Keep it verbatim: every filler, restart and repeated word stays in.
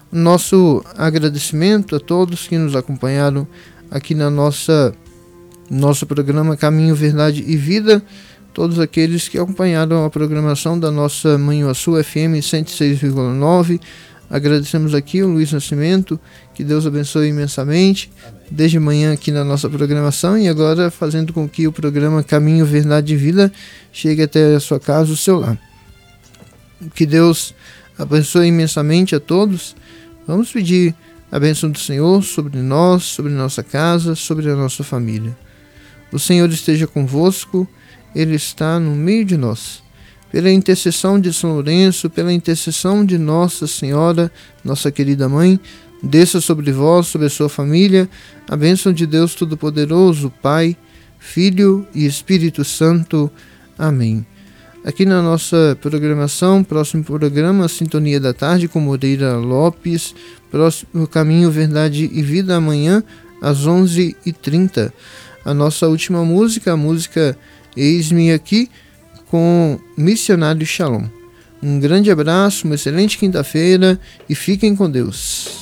Nosso agradecimento a todos que nos acompanharam aqui na nossa nosso programa Caminho, Verdade e Vida, todos aqueles que acompanharam a programação da nossa Manhuaçu F M cento e seis vírgula nove. Agradecemos aqui o Luiz Nascimento, que Deus abençoe imensamente, desde manhã aqui na nossa programação e agora fazendo com que o programa Caminho, Verdade e Vida chegue até a sua casa, o seu lar. Que Deus abençoe imensamente a todos. Vamos pedir a bênção do Senhor sobre nós, sobre nossa casa, sobre a nossa família. O Senhor esteja convosco, Ele está no meio de nós. Pela intercessão de São Lourenço, pela intercessão de Nossa Senhora, nossa querida Mãe, desça sobre vós, sobre a sua família, a bênção de Deus Todo-Poderoso, Pai, Filho e Espírito Santo. Amém. Aqui na nossa programação, próximo programa, Sintonia da Tarde com Moreira Lopes, próximo Caminho, Verdade e Vida, amanhã às onze e trinta. A nossa última música, a música Eis-me Aqui, com Missionário Shalom. Um grande abraço, uma excelente quinta-feira e fiquem com Deus.